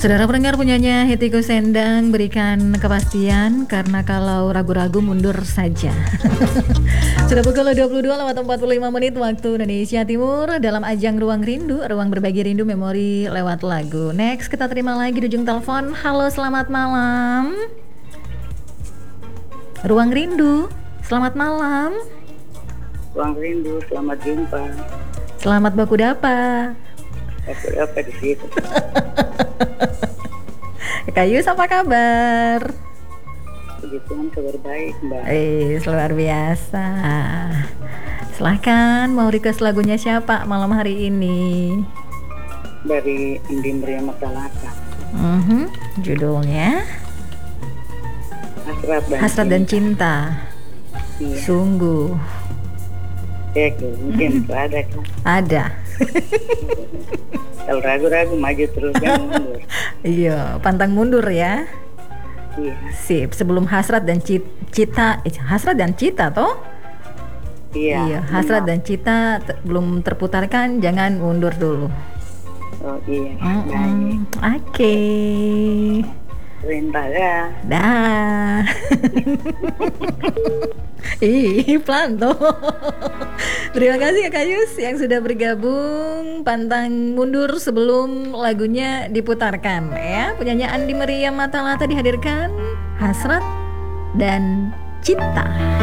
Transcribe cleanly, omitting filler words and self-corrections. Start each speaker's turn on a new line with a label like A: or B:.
A: Saudara pendengar, punyanya Hetty Koes Endang, berikan kepastian karena kalau ragu-ragu mundur saja. Sudah pukul 22:45 waktu Indonesia Timur dalam ajang Ruang Rindu, ruang berbagi rindu memori lewat lagu. Next, kita terima lagi di ujung telepon. Halo, selamat malam. Ruang Rindu, selamat malam.
B: Ruang Rindu, selamat jumpa.
A: Selamat baku dapa.
B: Baku dapa di situ.
A: Kak Yus, apa kabar?
B: Puji Tuhan, kabar baik, Mbak.
A: Luar biasa. Silahkan, mau request lagunya siapa malam hari ini?
B: Dari Andi Maria Matalata.
A: Judulnya Hasrat dan Cinta.
B: Iya.
A: Sungguh.
B: Ya, mungkin itu ada kan?
A: Ada.
B: Kalau ragu-ragu maju terus, jangan mundur.
A: Iya, pantang mundur ya.
B: Iya.
A: Sip, sebelum hasrat dan cita, hasrat dan cita toh?
B: Iya.
A: Hasrat dan cita belum terputarkan, jangan mundur dulu.
B: Oh iya.
A: Oke.
B: Perintah ya.
A: Dah. Pelan tuh. Terima kasih Kak Yus yang sudah bergabung. Pantang mundur sebelum lagunya diputarkan ya. Penyanyi Andi Maria Matalata dihadirkan Hasrat dan Cinta.